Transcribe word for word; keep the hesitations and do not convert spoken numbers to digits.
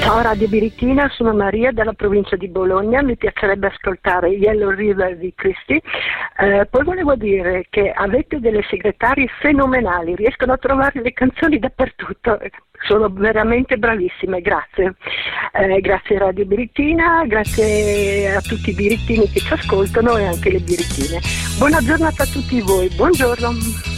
Ciao Radio Biritina, sono Maria dalla provincia di Bologna, mi piacerebbe ascoltare Yellow River di Christie. Eh, poi volevo dire che avete delle segretarie fenomenali, riescono a trovare le canzoni dappertutto, sono veramente bravissime, grazie. Eh, grazie Radio Biritina, grazie a tutti i birittini che ci ascoltano e anche le birittine. Buona giornata a tutti voi, buongiorno.